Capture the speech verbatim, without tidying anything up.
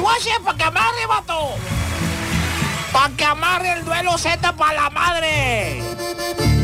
guache, para que amarre, vato. Para que amarre el duelo Z para la madre.